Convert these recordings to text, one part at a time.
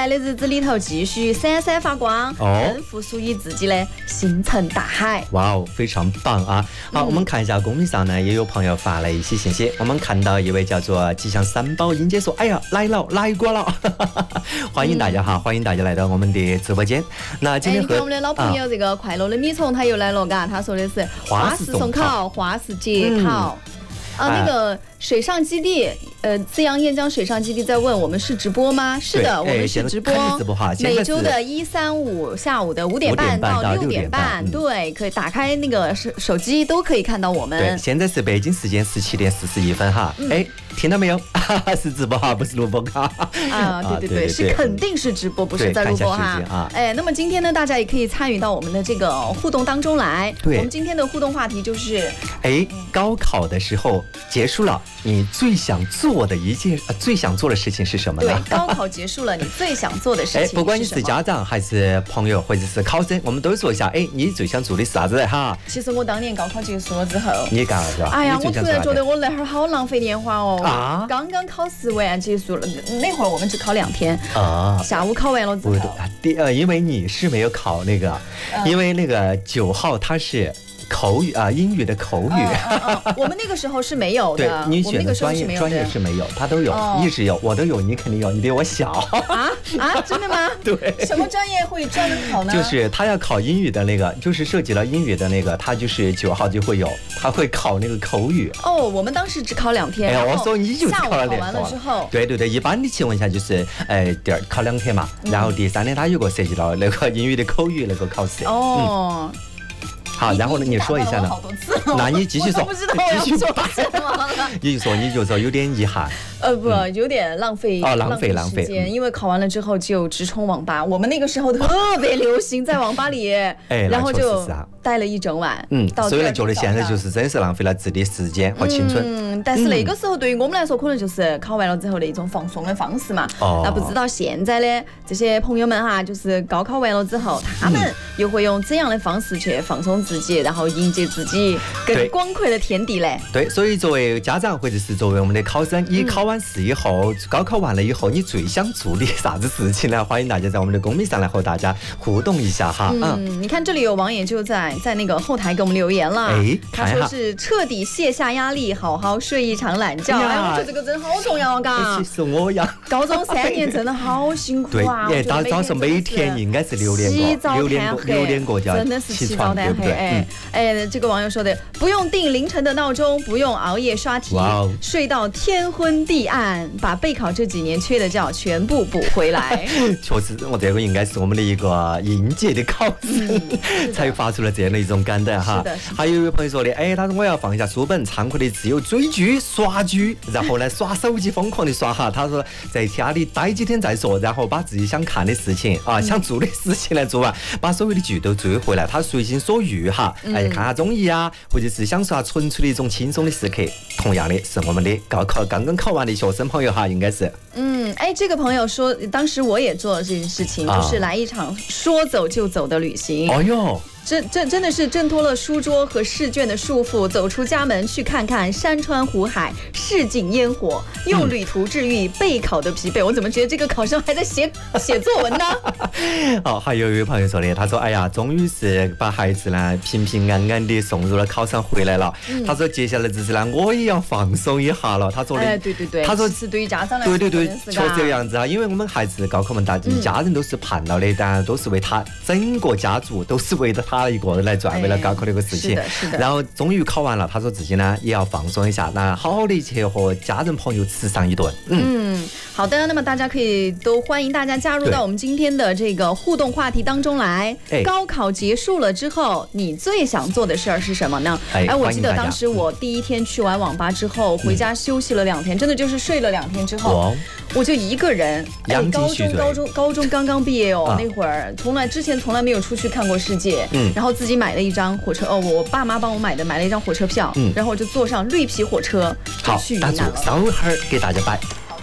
来的日子里头继续闪闪发光，奔赴属于自己的星辰大海。 哇哦，非常棒啊！好，我们看一下公屏上呢，也有朋友发了一些信息。我们看到一位叫做吉祥三宝英姐说：“哎呀，来了，来过了！”欢迎大家哈，欢迎大家来到我们的直播间。那今天你看我们的老朋友这个快乐的米虫他又来了，嘎，他说的是花式送考，花式节考。那个水上基地，资阳堰江水上基地在问我们是直播吗？是的，我们是直播，每周的1、3、5下午的5点半到6点半，对，可以打开那个手机都可以看到我们。 对，现在是北京时间17点41分哈，哎，听到没有？是直播哈，不是录播哈。 啊，对，是肯定是直播，不是在录播哈。哎，那么今天呢，大家也可以参与到我们的这个互动当中来。对，我们今天的互动话题就是， 哎，高考的时候结束了，你最想做的事情是什么呢？ 对，高考结束了，你最想做的事情是什么？ 不管你是家长还是朋友或者是考生，我们都说一下，哎，你最想做的是啥子哈？ 其实我当年高考结束了之后， 你干了是吧？ 哎呀，我突然觉得我那会儿好浪费年华哦。 啊！ 刚刚考试完结束了，那会儿我们只考2天啊，下午考完了之后， 因为你是没有考那个，因为那个9号它是。口语啊，英语的口语， 我们那个时候是没有的。 对，你选的专业是没有，他都有，一直有，我都有，你肯定有，你比我小。 真的吗？ 对。 什么专业会专门考呢？ 就是他要考英语的那个，就是涉及到英语的那个，他就是9号就会有，他会考那个口语。 哦，我们当时只考2天。 哎，我说你就考了2天。 下午考完了之后。 对，一般的情况下就是，考2天嘛，然后第3天他有个涉及到那个英语的口语那个考试。 哦。 好，然后呢？你说一下呢？那你继续说， 我不知道我要说什么了。 你就说有点遗憾。 不，有点浪费时间，因为考完了之后就直冲网吧。我们那个时候特别流行在网吧里，然后就待了1整晚。 所以呢，觉得现在就是真是浪费了自己的时间和青春。 但是那个时候对于我们来说，可能就是考完了之后的一种放松的方式嘛。那不知道现在的这些朋友们哈，就是高考完了之后，他们又会用怎样的方式去放松自己，然后迎接自己更广阔的天地嘞？ 对，所以作为家长或者是作为我们的考生，你考完试以后，高考完了以后，你最想做的啥子事情呢？欢迎大家在我们的公屏上来和大家互动一下哈。 你看这里有网友就在那个后台给我们留言了，他说是彻底卸下压力，好好睡一场懒觉。哎，我觉得这个真好重要嘎。 其实我呀， 高中3年真的好辛苦啊。 对，早上每天应该是6点过就要起床，对不对？ 这个网友说的，不用定凌晨的闹钟，不用熬夜刷题，睡到天昏地暗，把备考这几年缺的觉全部补回来。 确实，我这个应该是我们的一个应届的考生才发出了这样的一种感叹哈。还有一位朋友说的，他说我要放下书本，仓库里只有追剧、刷剧，然后呢耍手机疯狂的刷哈。他说在家里待几天再说，然后把自己想看的事情想做的事情来做完，把所有的剧都追回来，他随心所欲哈。看下综艺啊，或者是享受下纯粹的一种轻松的时刻。同样的是我们的高考刚刚考完的学生朋友哈，应该是。 这个朋友说，当时我也做了这件事情，就是来一场说走就走的旅行。 哦哟。 真的是挣脱了书桌和试卷的束缚，走出家门去看看山川湖海、市井烟火，用旅途治愈备考的疲惫。我怎么觉得这个考生还在写作文呢？ 还有一位朋友说的，他说：“哎呀，终于是把孩子呢平平安安的送入了考场回来了。他说接下来日子呢，我也要放松一下了。”他说的， 对， 他说是对于家长来说， 对，确实这个样子啊，因为我们孩子高考嘛，一家人都是盼到的，当然都是为他整个家族都是为了他一个人来赚，为了高考这个事情。 是的。 然后终于考完了，他说自己呢也要放松一下，那好好的去和家人朋友吃上一顿。 好的，那么大家可以都欢迎大家加入到我们今天的这个互动话题当中来。高考结束了之后，你最想做的事儿是什么呢？我记得当时我第1天去完网吧之后，回家休息了2天，真的就是睡了2天之后，我就一个人。高中刚刚毕业那会儿之前从来没有出去看过世界。然后自己买了一张火车，我爸妈帮我买了一张火车票，然后我就坐上绿皮火车去云南了。 稍会儿给大家摆。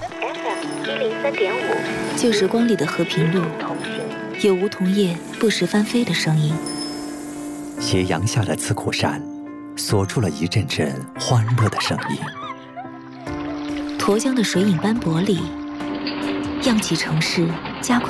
FM103.5，旧时光里的和平路，有梧桐叶不时翻飞的声音。 斜阳下的刺口山，锁住了一阵阵欢乐的声音。 沱江的水影斑驳里，漾起城市加快